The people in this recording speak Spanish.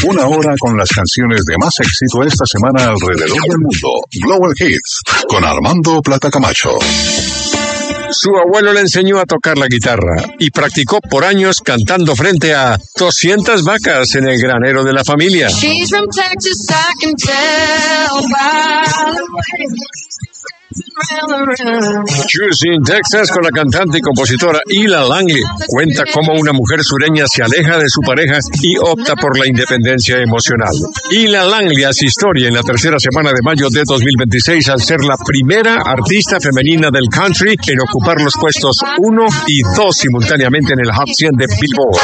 Una hora con las canciones de más éxito esta semana alrededor del mundo. Global Hits, con Armando Plata Camacho. Su abuelo le enseñó a tocar la guitarra y practicó por años cantando frente a 200 vacas en el granero de la familia. She's from Texas, I can tell by the way. Houston, Texas, con la cantante y compositora Ila Langley, cuenta cómo una mujer sureña se aleja de su pareja y opta por la independencia emocional. Ila Langley hace historia en la tercera semana de mayo de 2026 al ser la primera artista femenina del country en ocupar los puestos 1 y 2 simultáneamente en el Hot 100 de Billboard.